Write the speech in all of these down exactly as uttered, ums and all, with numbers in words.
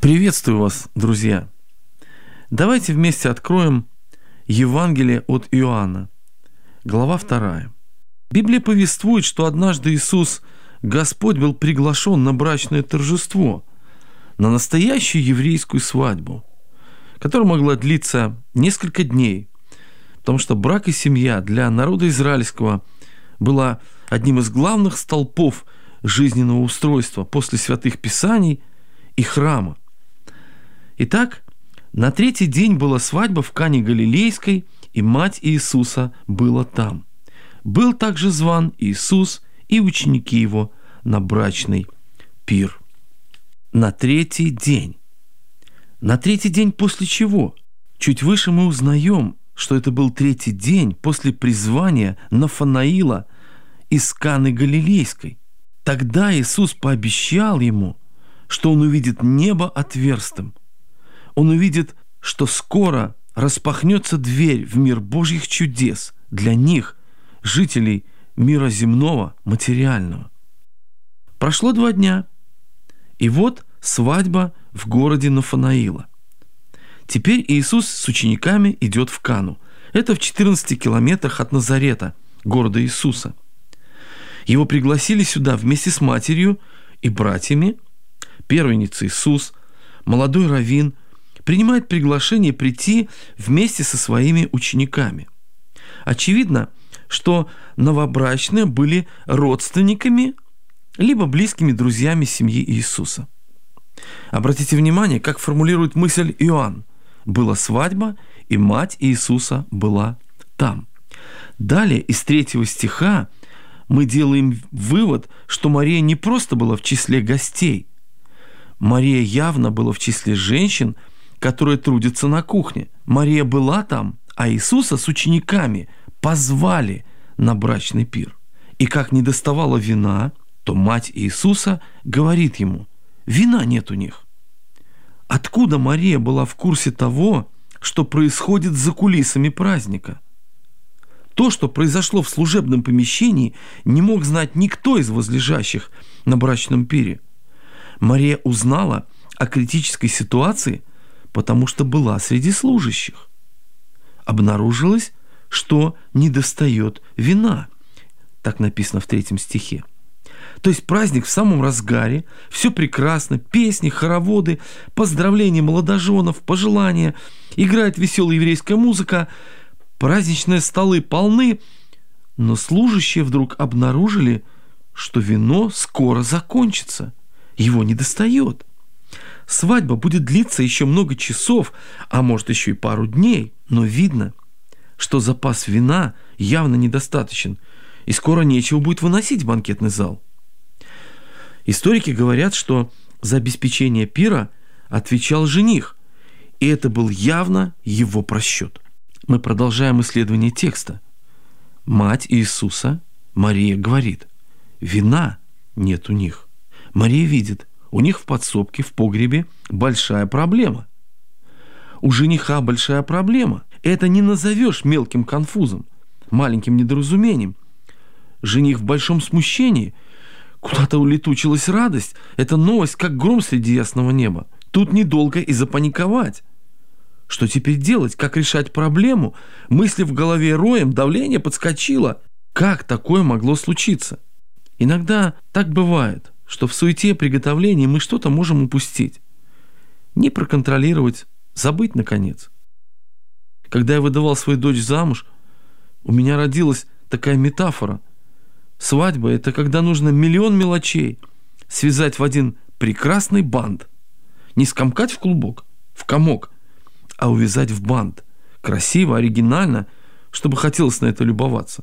Приветствую вас, друзья! Давайте вместе откроем Евангелие от Иоанна, глава вторая. Библия повествует, что однажды Иисус, Господь, был приглашен на брачное торжество, на настоящую еврейскую свадьбу, которая могла длиться несколько дней, потому что брак и семья для народа израильского была одним из главных столпов жизненного устройства после святых писаний и храма. Итак, на третий день была свадьба в Кане Галилейской, и мать Иисуса была там. Был также зван Иисус и ученики его на брачный пир. На третий день. На третий день после чего? Чуть выше мы узнаем, что это был третий день после призвания Нафанаила из Каны Галилейской. Тогда Иисус пообещал ему, что он увидит небо отверстым. Он увидит, что скоро распахнется дверь в мир Божьих чудес для них, жителей мира земного, материального. Прошло два дня, и вот свадьба в городе Нафанаила. Теперь Иисус с учениками идет в Кану. Это в четырнадцати километрах от Назарета, города Иисуса. Его пригласили сюда вместе с матерью и братьями. Первенец Иисус, молодой раввин, принимает приглашение прийти вместе со своими учениками. Очевидно, что новобрачные были родственниками либо близкими друзьями семьи Иисуса. Обратите внимание, как формулирует мысль Иоанн. Была свадьба, и мать Иисуса была там. Далее из третьего стиха мы делаем вывод, что Мария не просто была в числе гостей. Мария явно была в числе женщин, которые трудятся на кухне. Мария была там, а Иисуса с учениками позвали на брачный пир. И как не доставало вина, то мать Иисуса говорит ему: вина нет у них. Откуда Мария была в курсе того, что происходит за кулисами праздника? То, что произошло в служебном помещении, не мог знать никто из возлежащих на брачном пире. Мария узнала о критической ситуации, потому что была среди служащих. Обнаружилось, что недостает вина. Так написано в третьем стихе. То есть праздник в самом разгаре, все прекрасно, песни, хороводы, поздравления молодоженов, пожелания, играет веселая еврейская музыка, праздничные столы полны, но служащие вдруг обнаружили, что вино скоро закончится, его недостает. Свадьба будет длиться еще много часов, а может еще и пару дней, но видно, что запас вина явно недостаточен, и скоро нечего будет выносить в банкетный зал. Историки говорят, что за обеспечение пира отвечал жених, и это был явно его просчет. Мы продолжаем исследование текста. Мать Иисуса, Мария, говорит: вина нет у них. Мария видит, у них в подсобке, в погребе большая проблема. У жениха большая проблема. Это не назовешь мелким конфузом, маленьким недоразумением. Жених в большом смущении. Куда-то улетучилась радость. Это новость, как гром среди ясного неба. Тут недолго и запаниковать. Что теперь делать? Как решать проблему? Мысли в голове роем, давление подскочило. Как такое могло случиться? Иногда так бывает, что в суете приготовления мы что-то можем упустить. Не проконтролировать, забыть наконец. Когда я выдавал свою дочь замуж, у меня родилась такая метафора. Свадьба – это когда нужно миллион мелочей связать в один прекрасный бант. Не скомкать в клубок, в комок, а увязать в бант. Красиво, оригинально, чтобы хотелось на это любоваться.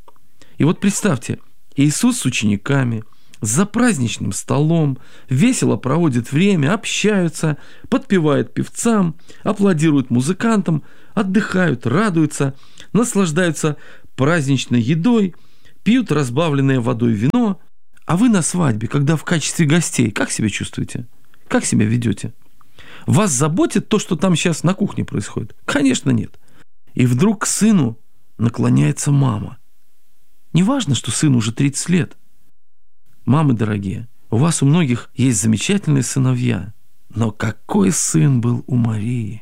И вот представьте, Иисус с учениками – за праздничным столом, весело проводят время, общаются, подпевают певцам, аплодируют музыкантам, отдыхают, радуются, наслаждаются праздничной едой, пьют разбавленное водой вино. А вы на свадьбе, когда в качестве гостей, как себя чувствуете? Как себя ведете? Вас заботит то, что там сейчас на кухне происходит? Конечно, нет. И вдруг к сыну наклоняется мама. Неважно, что сыну уже тридцать лет. Мамы дорогие, у вас у многих есть замечательные сыновья. Но какой сын был у Марии!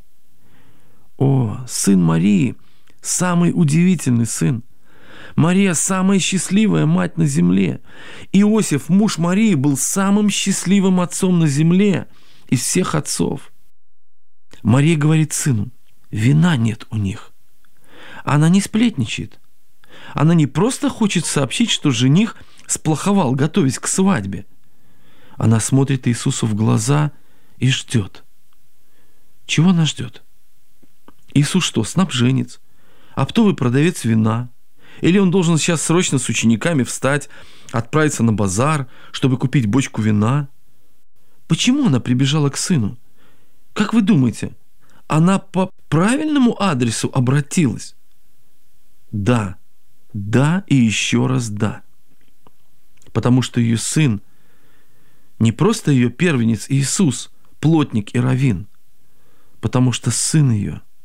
О, сын Марии – самый удивительный сын. Мария – самая счастливая мать на земле. Иосиф, муж Марии, был самым счастливым отцом на земле из всех отцов. Мария говорит сыну: вина нет у них. Она не сплетничает. Она не просто хочет сообщить, что жених сплоховал, готовясь к свадьбе. Она смотрит Иисусу в глаза и ждет. Чего она ждет? Иисус что, снабженец? Оптовый продавец вина? Или он должен сейчас срочно с учениками встать, отправиться на базар, чтобы купить бочку вина? Почему она прибежала к сыну? Как вы думаете, она по правильному адресу обратилась? Да, да и еще раз да. Потому что ее сын не просто ее первенец Иисус, плотник и раввин, потому что сын ее –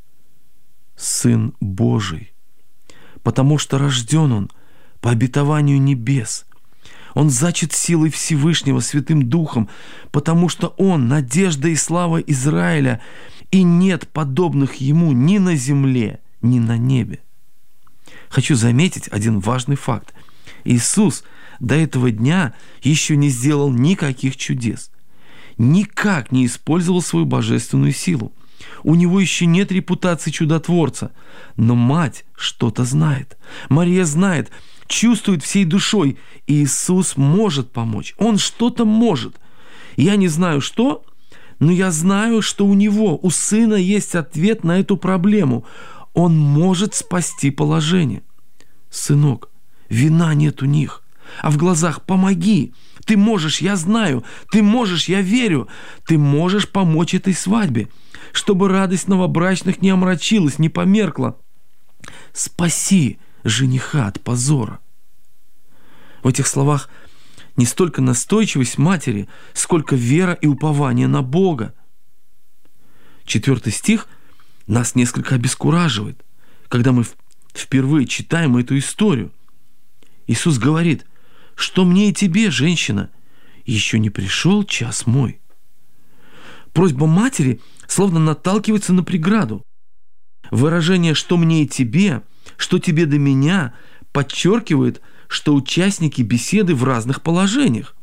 Сын Божий, потому что рожден Он по обетованию небес. Он зачат силой Всевышнего Святым Духом, потому что Он – надежда и слава Израиля, и нет подобных Ему ни на земле, ни на небе. Хочу заметить один важный факт. Иисус до этого дня еще не сделал никаких чудес, никак не использовал свою божественную силу. У него еще нет репутации чудотворца, но мать что-то знает. Мария знает, чувствует всей душой, и Иисус может помочь. Он что-то может. Я не знаю что, но я знаю, что у него, у сына есть ответ на эту проблему. Он может спасти положение. Сынок, вина нет у них, а в глазах помоги. Ты можешь, я знаю, ты можешь, я верю. Ты можешь помочь этой свадьбе, чтобы радость новобрачных не омрачилась, не померкла. Спаси жениха от позора. В этих словах не столько настойчивость матери, сколько вера и упование на Бога. Четвертый стих нас несколько обескураживает, когда мы впервые читаем эту историю. Иисус говорит: «Что мне и тебе, женщина? Еще не пришел час мой». Просьба матери словно наталкивается на преграду. Выражение «что мне и тебе», «что тебе до меня» подчеркивает, что участники беседы в разных положениях.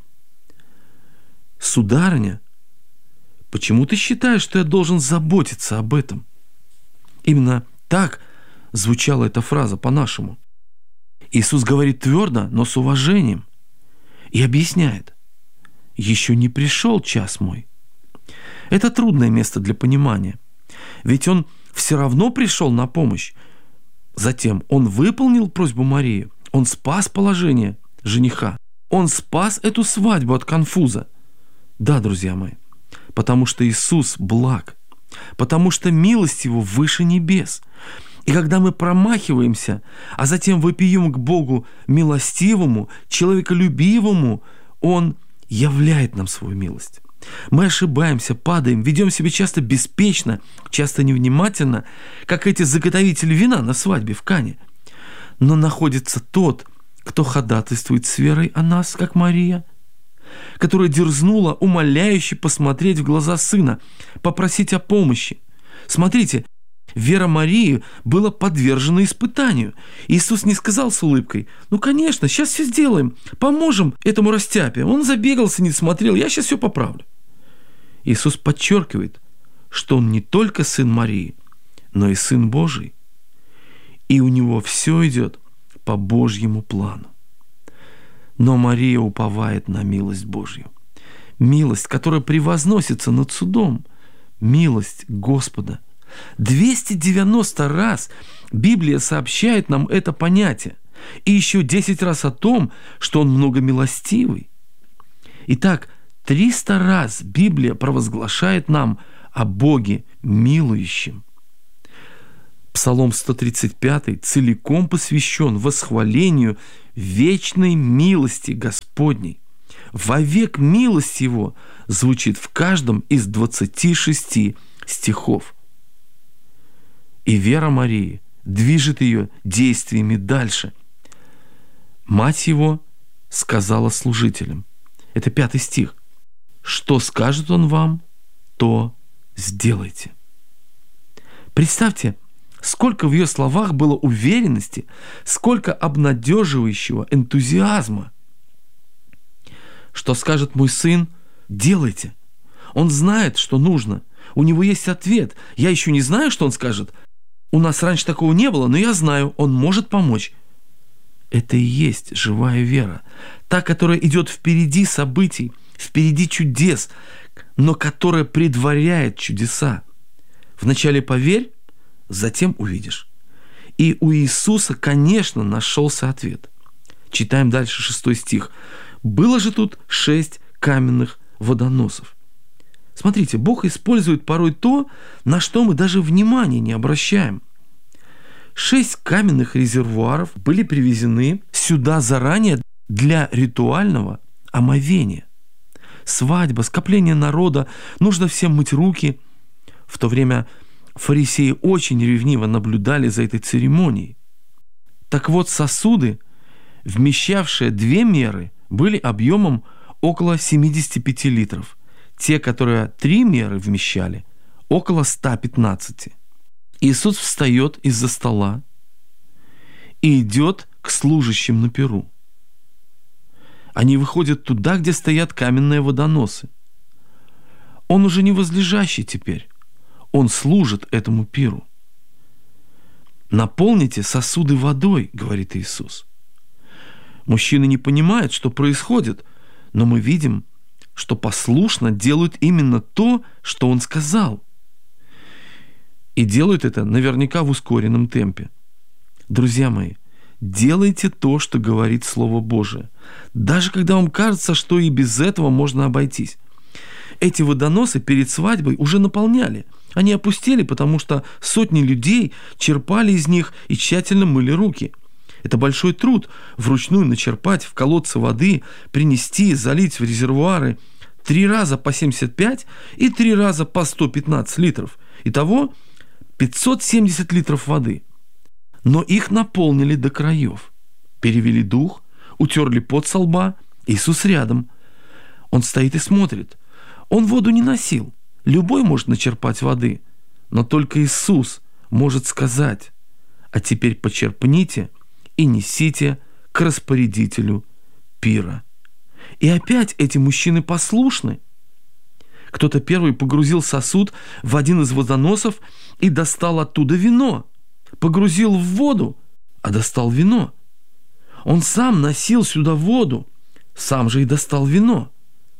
«Сударыня, почему ты считаешь, что я должен заботиться об этом?» Именно так звучала эта фраза по-нашему. Иисус говорит твердо, но с уважением, и объясняет: «Еще не пришел час мой». Это трудное место для понимания, ведь Он все равно пришел на помощь. Затем Он выполнил просьбу Марии, Он спас положение жениха, Он спас эту свадьбу от конфуза. Да, друзья мои, потому что Иисус благ, потому что милость Его выше небес. И когда мы промахиваемся, а затем вопием к Богу милостивому, человеколюбивому, Он являет нам свою милость. Мы ошибаемся, падаем, ведем себя часто беспечно, часто невнимательно, как эти заготовители вина на свадьбе в Кане. Но находится тот, кто ходатайствует с верой о нас, как Мария, которая дерзнула умоляюще посмотреть в глаза сына, попросить о помощи. Смотрите, вера Марии была подвержена испытанию. Иисус не сказал с улыбкой: «Ну, конечно, сейчас все сделаем, поможем этому растяпе. Он забегался, не смотрел, я сейчас все поправлю». Иисус подчеркивает, что Он не только Сын Марии, но и Сын Божий. И у Него все идет по Божьему плану. Но Мария уповает на милость Божью. Милость, которая превозносится над судом. Милость Господа. двести девяносто раз Библия сообщает нам это понятие. И еще десять раз о том, что Он многомилостивый. Итак, триста раз Библия провозглашает нам о Боге милующем. Псалом сто тридцать пять целиком посвящен восхвалению вечной милости Господней. «Вовек милость Его» звучит в каждом из двадцати шести стихов. И вера Марии движет ее действиями дальше. Мать Его сказала служителям. Это пятый стих. «Что скажет Он вам, то сделайте». Представьте, сколько в ее словах было уверенности, сколько обнадеживающего энтузиазма. Что скажет мой сын? Делайте. Он знает, что нужно. У него есть ответ. Я еще не знаю, что он скажет. У нас раньше такого не было, но я знаю, он может помочь. Это и есть живая вера. Та, которая идет впереди событий, впереди чудес, но которая предваряет чудеса. Вначале поверь, затем увидишь. И у Иисуса, конечно, нашелся ответ. Читаем дальше шестой стих. «Было же тут шесть каменных водоносов». Смотрите, Бог использует порой то, на что мы даже внимания не обращаем. Шесть каменных резервуаров были привезены сюда заранее для ритуального омовения. Свадьба, скопление народа, нужно всем мыть руки. В то время фарисеи очень ревниво наблюдали за этой церемонией. Так вот, сосуды, вмещавшие две меры, были объемом около семидесяти пяти литров. Те, которые три меры вмещали, около ста пятнадцати. Иисус встает из-за стола и идет к служащим на пиру. Они выходят туда, где стоят каменные водоносы. Он уже не возлежащий теперь. Он служит этому пиру. «Наполните сосуды водой», — говорит Иисус. Мужчины не понимают, что происходит, но мы видим, что послушно делают именно то, что Он сказал. И делают это наверняка в ускоренном темпе. Друзья мои, делайте то, что говорит Слово Божие, даже когда вам кажется, что и без этого можно обойтись. Эти водоносы перед свадьбой уже наполняли. Они опустели, потому что сотни людей черпали из них и тщательно мыли руки. Это большой труд вручную начерпать в колодцы воды, принести, залить в резервуары три раза по семьдесят пять и три раза по сто пятнадцать литров. Итого пятьсот семьдесят литров воды. Но их наполнили до краев. Перевели дух, утерли пот со лба. Иисус рядом. Он стоит и смотрит. Он воду не носил. Любой может начерпать воды. Но только Иисус может сказать: «А теперь почерпните и несите к распорядителю пира». И опять эти мужчины послушны. Кто-то первый погрузил сосуд в один из водоносов и достал оттуда вино. Погрузил в воду, а достал вино. Он сам носил сюда воду, сам же и достал вино.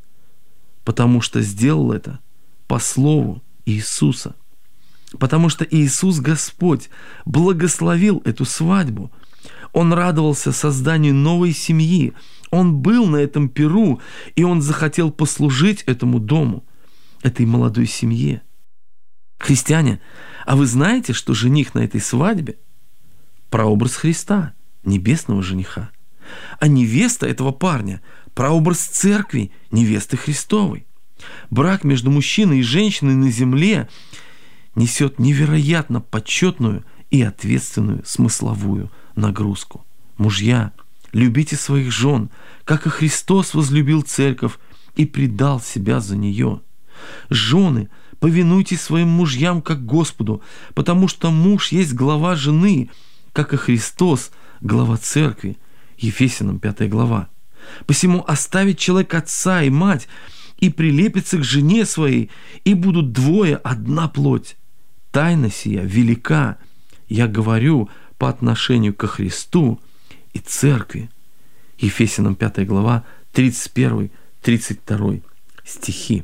Потому что сделал это по слову Иисуса. Потому что Иисус Господь благословил эту свадьбу. Он радовался созданию новой семьи. Он был на этом пиру, и он захотел послужить этому дому, этой молодой семье. Христиане, а вы знаете, что жених на этой свадьбе – прообраз Христа, небесного жениха, а невеста этого парня – прообраз церкви, невесты Христовой. Брак между мужчиной и женщиной на земле несет невероятно почетную и ответственную смысловую нагрузку. Мужья, любите своих жен, как и Христос возлюбил церковь и предал себя за нее. Жены, повинуйтесь своим мужьям как Господу, потому что муж есть глава жены, как и Христос глава церкви. Ефесянам пятая глава. Посему оставит человек отца и мать и прилепится к жене своей, и будут двое одна плоть. Тайна сия велика, я говорю, по отношению ко Христу и церкви. Ефесянам пятая глава, тридцать первый тридцать второй стихи.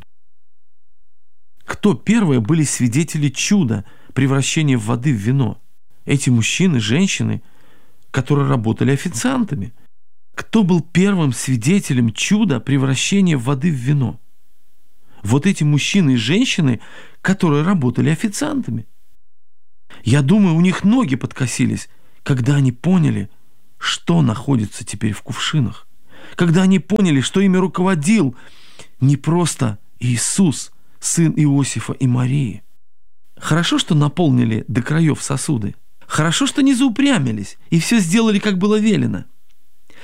Кто первые были свидетели чуда превращения воды в вино? Эти мужчины, женщины, которые работали официантами. Кто был первым свидетелем чуда превращения воды в вино? Вот эти мужчины и женщины, которые работали официантами. Я думаю, у них ноги подкосились, когда они поняли, что находится теперь в кувшинах. Когда они поняли, что ими руководил не просто Иисус, сын Иосифа и Марии. Хорошо, что наполнили до краев сосуды. Хорошо, что не заупрямились и все сделали, как было велено.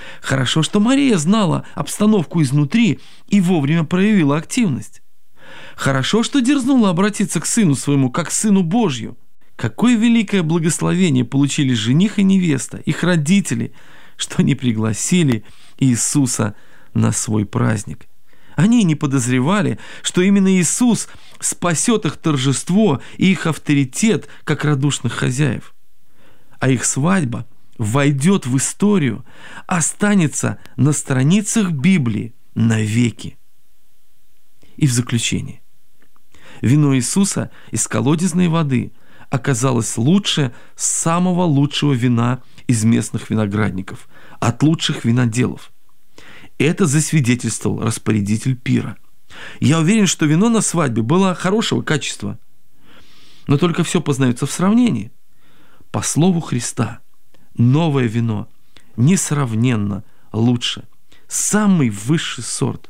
Хорошо, что Мария знала обстановку изнутри и вовремя проявила активность. Хорошо, что дерзнула обратиться к сыну своему, как к сыну Божью. Какое великое благословение получили жених и невеста, их родители, что не пригласили Иисуса на свой праздник. Они не подозревали, что именно Иисус спасет их торжество и их авторитет, как радушных хозяев. А их свадьба войдет в историю, останется на страницах Библии навеки. И в заключение. Вино Иисуса из колодезной воды оказалось лучше самого лучшего вина из местных виноградников, от лучших виноделов. Это засвидетельствовал распорядитель пира. Я уверен, что вино на свадьбе было хорошего качества. Но только все познается в сравнении. По слову Христа, новое вино несравненно лучше. Самый высший сорт.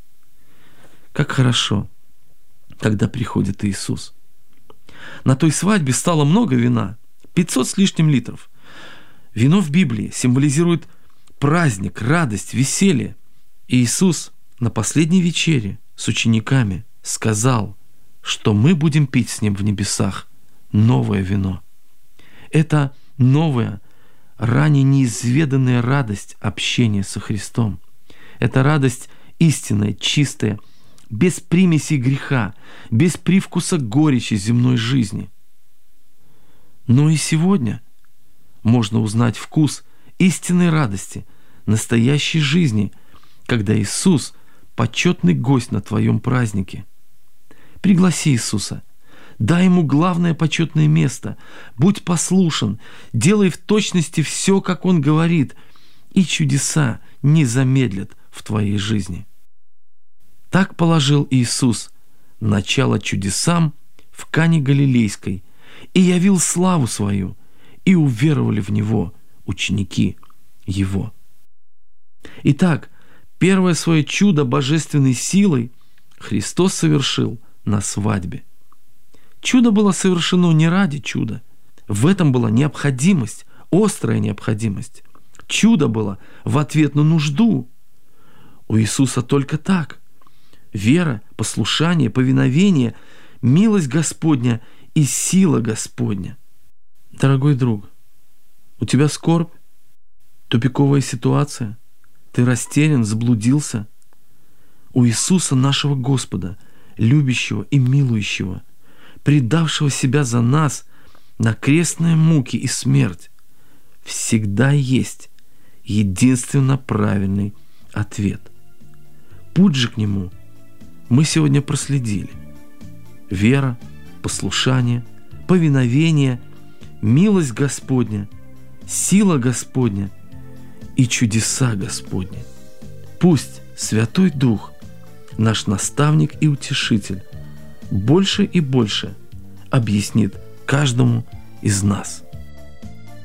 Как хорошо, когда приходит Иисус. На той свадьбе стало много вина, пятьсот с лишним литров. Вино в Библии символизирует праздник, радость, веселье. И Иисус на последней вечере с учениками сказал, что мы будем пить с Ним в небесах новое вино. Это новая, ранее неизведанная радость общения со Христом. Это радость истинная, чистая, без примесей греха, без привкуса горечи земной жизни. Но и сегодня можно узнать вкус истинной радости, настоящей жизни, когда Иисус – почетный гость на твоем празднике. Пригласи Иисуса, дай Ему главное почетное место, будь послушен, делай в точности все, как Он говорит, и чудеса не замедлят в твоей жизни. Так положил Иисус начало чудесам в Кане Галилейской и явил славу Свою, и уверовали в Него ученики Его. Итак, первое свое чудо божественной силой Христос совершил на свадьбе. Чудо было совершено не ради чуда. В этом была необходимость, острая необходимость. Чудо было в ответ на нужду. У Иисуса только так. Вера, послушание, повиновение, милость Господня и сила Господня. Дорогой друг, у тебя скорбь, тупиковая ситуация, ты растерян, заблудился. У Иисуса нашего Господа, любящего и милующего, предавшего себя за нас на крестные муки и смерть, всегда есть единственно правильный ответ. Путь же к Нему мы сегодня проследили. Вера, послушание, повиновение, милость Господня, сила Господня и чудеса Господни. Пусть Святой Дух, наш наставник и утешитель, больше и больше объяснит каждому из нас.